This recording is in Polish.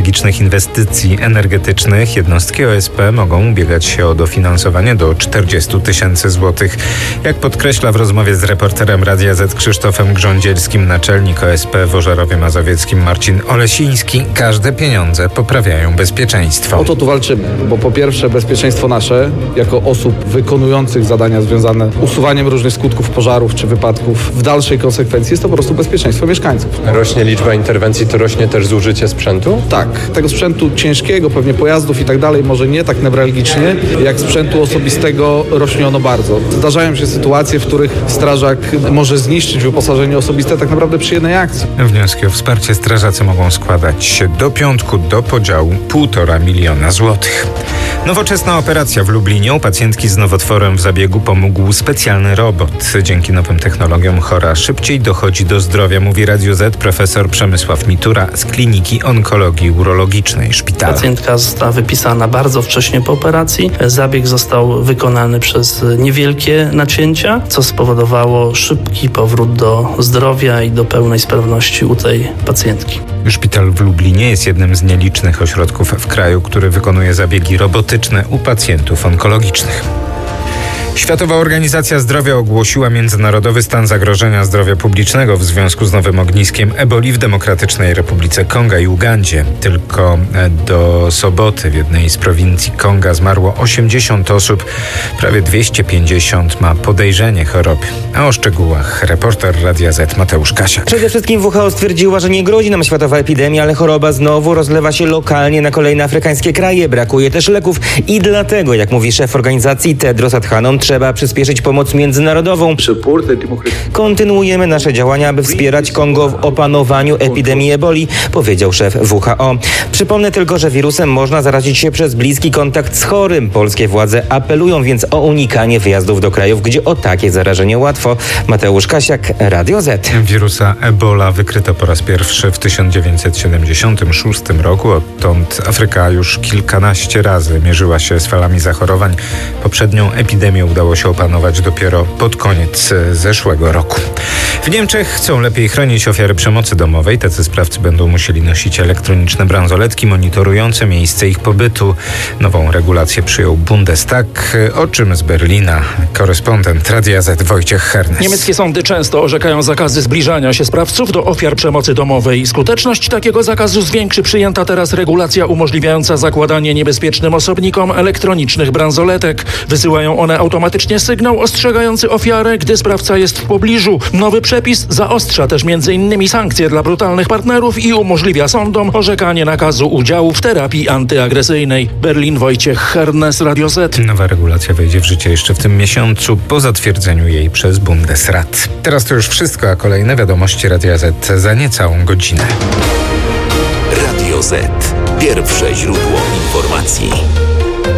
strategicznych inwestycji energetycznych jednostki OSP mogą ubiegać się o dofinansowanie do 40 000 złotych. Jak podkreśla w rozmowie z reporterem Radia Z Krzysztofem Grządzielskim naczelnik OSP w Ożarowie Mazowieckim Marcin Olesiński, każde pieniądze poprawiają bezpieczeństwo. O to tu walczymy, bo po pierwsze bezpieczeństwo nasze, jako osób wykonujących zadania związane z usuwaniem różnych skutków pożarów czy wypadków, w dalszej konsekwencji jest to po prostu bezpieczeństwo mieszkańców. Rośnie liczba interwencji, to rośnie też zużycie sprzętu? Tak, tego sprzętu ciężkiego, pewnie pojazdów i tak dalej, może nie tak newralgicznie, jak sprzętu osobistego rośnie ono bardzo. Zdarzają się sytuacje, w których strażak może zniszczyć wyposażenie osobiste tak naprawdę przy jednej akcji. Wnioski o wsparcie strażacy mogą składać się do piątku do podziału 1,5 miliona złotych. Nowoczesna operacja w Lublinie. U pacjentki z nowotworem w zabiegu pomógł specjalny robot. Dzięki nowym technologiom chora szybciej dochodzi do zdrowia, mówi Radiu Z profesor Przemysław Mitura z Kliniki Onkologii Urologicznej Szpitala. Pacjentka została wypisana bardzo wcześnie po operacji. Zabieg został wykonany przez niewielkie nacięcia, co spowodowało szybki powrót do zdrowia i do pełnej sprawności u tej pacjentki. Szpital w Lublinie jest jednym z nielicznych ośrodków w kraju, który wykonuje zabiegi robotyczne u pacjentów onkologicznych. Światowa Organizacja Zdrowia ogłosiła międzynarodowy stan zagrożenia zdrowia publicznego w związku z nowym ogniskiem eboli w Demokratycznej Republice Konga i Ugandzie. Tylko do soboty w jednej z prowincji Konga zmarło 80 osób, prawie 250 ma podejrzenie choroby. A o szczegółach reporter Radia Z Mateusz Kasiak. Przede wszystkim WHO stwierdziła, że nie grozi nam światowa epidemia, ale choroba znowu rozlewa się lokalnie na kolejne afrykańskie kraje. Brakuje też leków i dlatego, jak mówi szef organizacji Tedros Adhanom, trzeba przyspieszyć pomoc międzynarodową. Kontynuujemy nasze działania, aby wspierać Kongo w opanowaniu epidemii eboli, powiedział szef WHO. Przypomnę tylko, że wirusem można zarazić się przez bliski kontakt z chorym. Polskie władze apelują więc o unikanie wyjazdów do krajów, gdzie o takie zarażenie łatwo. Mateusz Kasiak, Radio Z. Wirusa Ebola wykryto po raz pierwszy w 1976 roku. Odtąd Afryka już kilkanaście razy mierzyła się z falami zachorowań. Poprzednią epidemię udało się opanować dopiero pod koniec zeszłego roku. W Niemczech chcą lepiej chronić ofiary przemocy domowej. Tacy sprawcy będą musieli nosić elektroniczne bransoletki monitorujące miejsce ich pobytu. Nową regulację przyjął Bundestag. O czym z Berlina korespondent Radia Z Wojciech Hernes. Niemieckie sądy często orzekają zakazy zbliżania się sprawców do ofiar przemocy domowej. Skuteczność takiego zakazu zwiększy przyjęta teraz regulacja umożliwiająca zakładanie niebezpiecznym osobnikom elektronicznych bransoletek. Wysyłają one automatycznie sygnał ostrzegający ofiarę, gdy sprawca jest w pobliżu. Nowy przepis zaostrza też m.in. sankcje dla brutalnych partnerów i umożliwia sądom orzekanie nakazu udziału w terapii antyagresyjnej. Berlin, Wojciech Hernes, Radio Z. Nowa regulacja wejdzie w życie jeszcze w tym miesiącu po zatwierdzeniu jej przez Bundesrat. Teraz to już wszystko, a kolejne wiadomości Radia Z za niecałą godzinę. Radio Z. Pierwsze źródło informacji.